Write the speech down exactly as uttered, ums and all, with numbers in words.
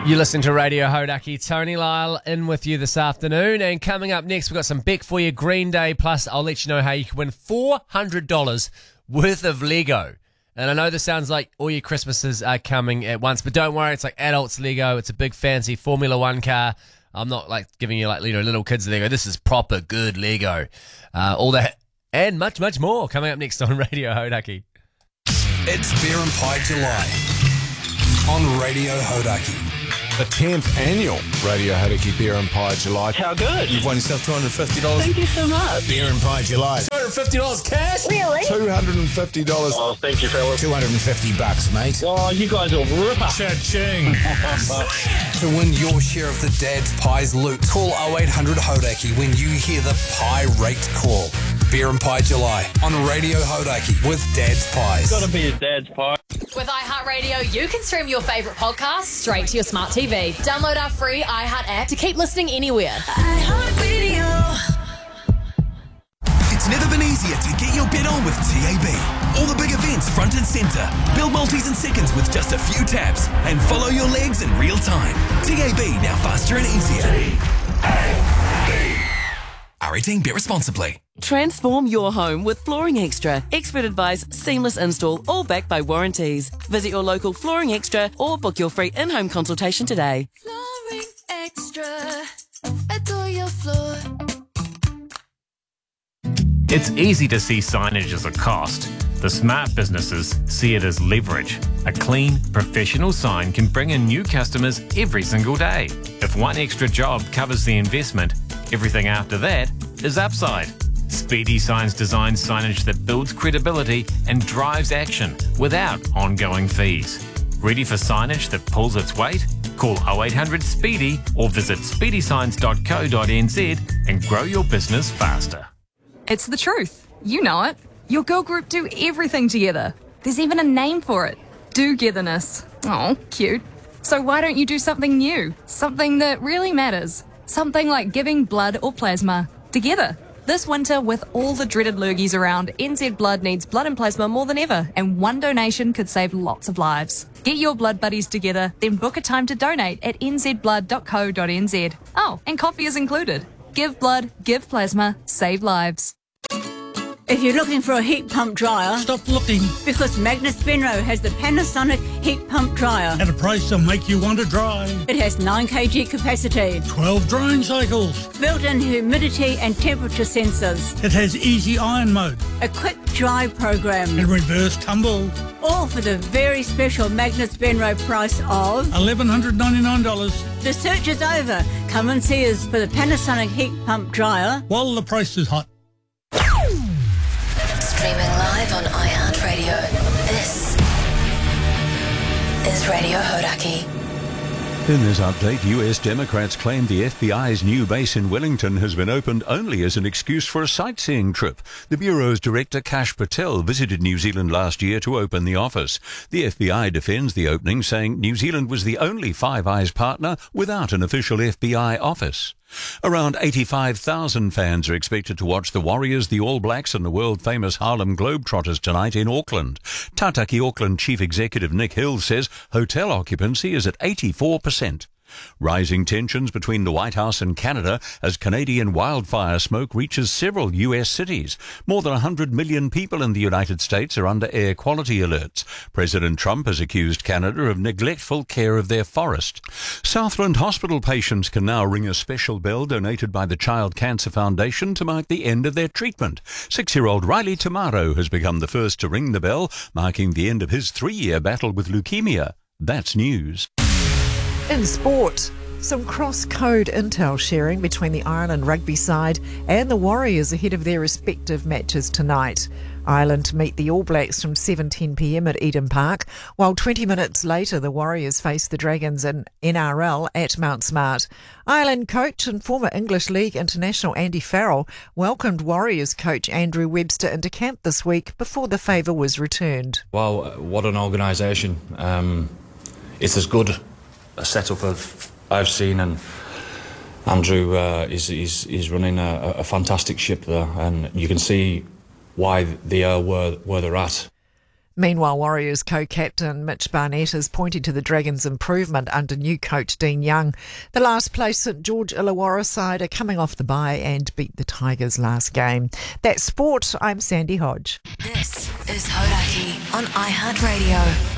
You're listening to Radio Hodaki. Tony Lyle in with you this afternoon. And coming up next, we've got some Beck for you, Green Day. Plus, I'll let you know how you can win four hundred dollars worth of Lego. And I know this sounds like all your Christmases are coming at once, but don't worry, it's like adults Lego. It's a big fancy Formula One car. I'm not like giving you like you know little kids Lego. This is proper good Lego. Uh, all that and much, much more coming up next on Radio Hodaki. It's Beer and Pie July on Radio Hodaki. The tenth annual Radio Hodaki Beer and Pie July. How good? You've won yourself two hundred fifty dollars. Thank you so much. Beer and Pie July. two hundred fifty dollars cash? Really? two hundred fifty dollars. Oh, thank you, fellas. two hundred fifty bucks, mate. Oh, you guys are ripper. Cha-ching. To win your share of the Dad's Pies loot, call oh eight hundred Hodaki when you hear the pie rate call. Beer and Pie July on Radio Hodaki with Dad's Pies. Gotta be a Dad's Pie. With iHeartRadio, you can stream your favourite podcasts straight to your smart T V. Download our free iHeart app to keep listening anywhere. iHeartRadio. It's never been easier to get your bet on with T A B. All the big events front and centre. Build multis in seconds with just a few taps and follow your legs in real time. T A B, now faster and easier. T A B. R eighteen, bet responsibly. Transform your home with Flooring Extra. Expert advice, seamless install, all backed by warranties. Visit your local Flooring Extra or book your free in-home consultation today. Flooring Extra. Adore your floor. It's easy to see signage as a cost. The smart businesses see it as leverage. A clean, professional sign can bring in new customers every single day. If one extra job covers the investment, everything after that is upside. Speedy Signs designs signage that builds credibility and drives action without ongoing fees. Ready for signage that pulls its weight? Call oh eight hundred SPEEDY or visit speedy signs dot co dot n z and grow your business faster. It's the truth. You know it. Your girl group do everything together. There's even a name for it. Do-getherness. Oh, cute. So why don't you do something new? Something that really matters. Something like giving blood or plasma together. This winter, with all the dreaded lurgies around, N Z Blood needs blood and plasma more than ever, and one donation could save lots of lives. Get your blood buddies together, then book a time to donate at n z blood dot co dot n z. Oh, and coffee is included. Give blood, give plasma, save lives. If you're looking for a heat pump dryer, stop looking. Because Magnus Benro has the Panasonic heat pump dryer. At a price that'll make you want to dry. It has nine kilograms capacity. twelve drying cycles. Built-in humidity and temperature sensors. It has easy iron mode. A quick dry program. And reverse tumble. All for the very special Magnus Benro price of eleven ninety-nine dollars. The search is over. Come and see us for the Panasonic heat pump dryer while the price is hot. Streaming live on iHeartRadio. This is Radio Hodaki. In this update, U S Democrats claim the F B I's new base in Wellington has been opened only as an excuse for a sightseeing trip. The Bureau's director, Kash Patel, visited New Zealand last year to open the office. The F B I defends the opening, saying New Zealand was the only Five Eyes partner without an official F B I office. Around eighty-five thousand fans are expected to watch the Warriors, the All Blacks and the world-famous Harlem Globetrotters tonight in Auckland. Tātaki Auckland Chief Executive Nick Hill says hotel occupancy is at eighty-four percent. Rising tensions between the White House and Canada as Canadian wildfire smoke reaches several U S cities. More than one hundred million people in the United States are under air quality alerts. President Trump has accused Canada of neglectful care of their forest. Southland Hospital patients can now ring a special bell donated by the Child Cancer Foundation to mark the end of their treatment. Six-year-old Riley Tamaro has become the first to ring the bell, marking the end of his three-year battle with leukemia. That's news. In sport, some cross-code intel sharing between the Ireland rugby side and the Warriors ahead of their respective matches tonight. Ireland meet the All Blacks from seven ten p m at Eden Park, while twenty minutes later the Warriors face the Dragons in N R L at Mount Smart. Ireland coach and former English League international Andy Farrell welcomed Warriors coach Andrew Webster into camp this week before the favour was returned. Wow, what an organisation. Um, it's as good a setup of I've seen, and Andrew uh, is, is is running a, a fantastic ship there, and you can see why they are where, where they're at. Meanwhile, Warriors co-captain Mitch Barnett is pointing to the Dragons' improvement under new coach Dean Young. The last place St George Illawarra side are coming off the bye and beat the Tigers last game. That's sport. I'm Sandy Hodge. This is Hodaki on iHeartRadio.